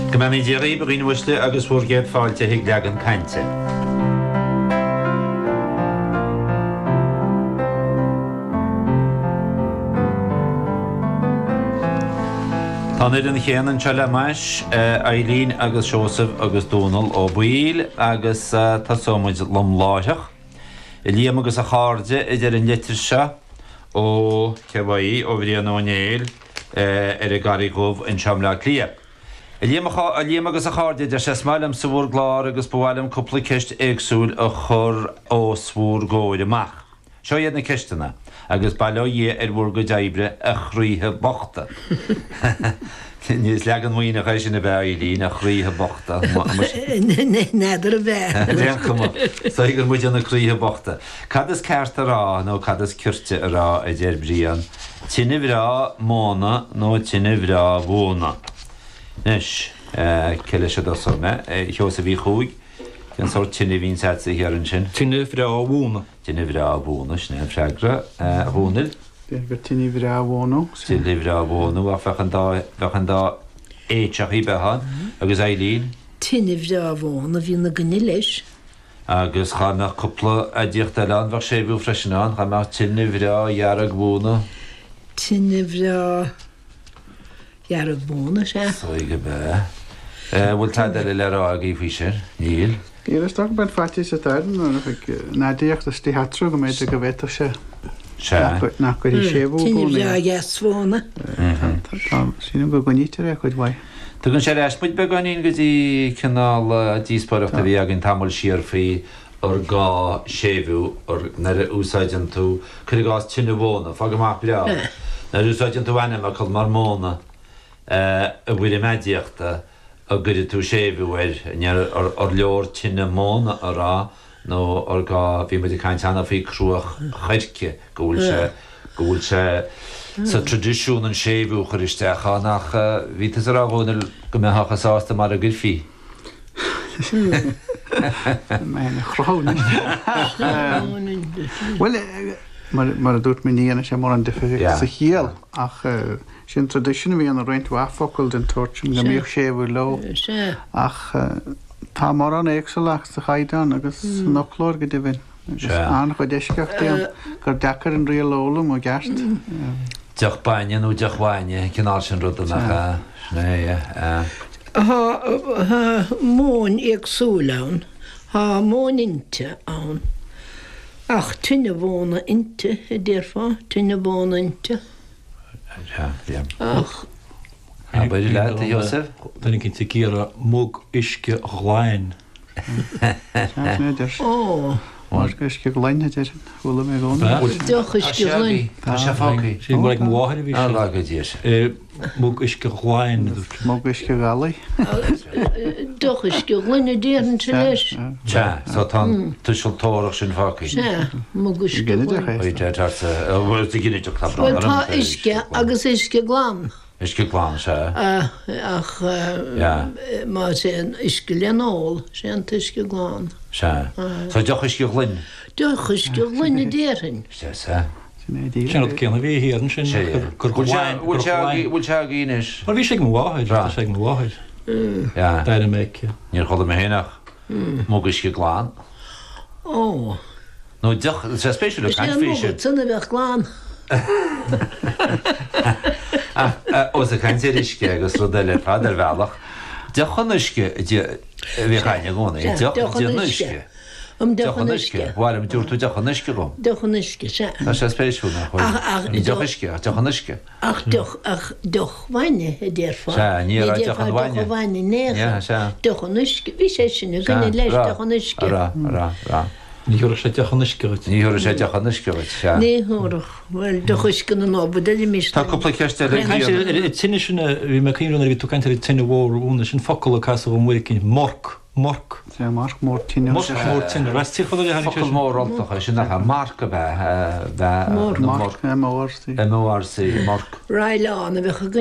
Gymani Jerry brin wysle agus wrged fáilte hig leag an cainte. Tanir yn chen yn siarad mas, Eileen agus Joseph agus Donald o Bwyl agus tasomwyd lomlaachach. Liam agus a charde ydyr yn letr sia o Cefai o Frian o Neil y garigwf yn siamla clia. Liam agus a charde ydyr sesmael am sŵr glar agus bwal am cwpl cysht egsŵl y chwr o swr goel y mach. Sio yna cysht yna, agus balo ie wrg o daibre a chrwydde bochta. Nys legan mwyn a chais yn y fe Eileen a chrwydde bochta. Nedr y fe. Rhaen cymro. So i gan mwyn a chrwydde bochta. Cadys cert a ra, no cadys cyrte a ra a dyr brian. Tynnu fra mona, no tynnu fra fona. Nes, cylys y dosor me, hios y fi chwg. Gan sort tynnu fi'n set sy'n her yn sy'n. Tynnu fra fona. Tynnu fra fona, sy'n ffragra. Fonyl. Tynnu fra fona. Tynnu fra fona, a fechan da eithach i behan. Agus Eileen. Tynnu fra fona, fi'n y gynnylis. Agus chana cwpla a diach dalan fach sefw ffreshenan. Chana tynnu fra iarag fona. Tynnu fra iarag fona, se. So i gybe. Wyl tadel y lera ag i ffysir. Níl. I'r ystod bod ffatis y dyn, na diach ddysdi hatro gymaint y gyfet o se. Se. Nac wedi sefw Tynnu fona. fra gas fona. Sy'n ymwneud gwynitir eich wedi wai. Dwi'n siarad esbwyd be gwan i'n gyda cynnal disborach da fi ag yn tamol sir ffi o'r ga sefw o'r na'r wsaid yn tŵ cyrra gas tynnu fona, ffag yma blia. Na'r wsaid yn tŵ anem a cael mar mona y wyr mediach da a gyda tŵ sefw o'r lior tynnu mona o ra no o'r ga fi wedi cael tan a fi crwach chyrci gwyl se sa tradisiwn yn sefw chyristech a nach fi tys yr agwn gymahach a sast am ar y gyrffi. Mae'n chrawn. Wel, mae'r dŵrt mynd i yna sy'n mor yn diffyg sy'n hiel ach sy'n tradisiwn fi yn y rhaid waffogl dyn torch yn gymryd sefw lo ach ta mor yn eicsol ach sy'n chaidan agos noclor gyda fy'n. An chwyd esgach diam gyr dacar yn real olwm o gast. Diolch banya nhw, diolch banya, cynnal sy'n rwyd yna. Môn i'ch sŵlawn. Ha môn inte awn. Ach, tynnu fona inte, ydy'r ffa. Tynnu fona inte. Ja. Ach. A bydde lad, Josef? Dan ni'n gynti gira mwg isge ghlaen. O. Mor ysgu glaen ydy'r hwyl am egon. Doch ysgu glaen. A siafogi. Sy'n gwneud mwahar i fi. A lag ydy ys. Mwg isge ghlaen. Mwg ysgu galai. Doch ysgu glaen ydy'r yn tylys. Tja, so tan tysiol torach sy'n fogi. Se, mwg ysgu glaen. O'i dweud arta, wel di gynnu diolch labra. Wel, ta ysgu, agos ysgu glan. Ysgu glan, se. Ach, mae sy'n ysgu len ôl, sy'n ysgu glan. Se. So diolch ysgu glyn. Doch ysgu glaen ydy'r hyn. Se. Sy'n rhaid cyn fi hir yn sy'n gyrglaen. Wyl siag un ys. Wel fi sy'n mwahar. Sy'n mwahar. Ja. Dair yn meic. Ni'n chod am hynach. Mwg ysgu glan. O. No, diolch, sy'n special o cael ffysio. Sy'n ymwch glan. Os y cael sy'n ysgu agos rodel e prad ar felach. Diolch yn ysgu, fi chael yn gwneud. Diolch yn ysgu. Diolch yn ysgu. Wel, am diwr tu diolch yn ysgu gom. Diolch yn ysgu, se. Na sy'n special na. Ni diolch ysgu, diolch yn ysgu. Ach, diolch fannu ydy'r ffa. Se, ni ra diolch yn fannu. Diolch fannu, nech. Ja, se. Diolch yn ysgu. Fi sy'n sy'n gynnu leis diolch yn ysgu. Ra. Ni hwyrach sy'n diolch yn ysgu. Ni hwyrach sy'n diolch yn ysgu. Ni hwyrach. Wel, diolch ysgu yn obod ydy mis. Ta cwpl cystel yn glir. Tynnu sy'n, fi mae cyn rhywun ar fi tŵ cael tynnu wôr o'n sy'n ffocol o casol o'n wyr cyn morc. Sy'n marc môr tynnu. Morc môr tynnu. Ras ti chod o di Ffocol môr oltoch, sy'n dda marc y be. Morc. Morc. Morc. Morc. Morc. Rai lan, y fech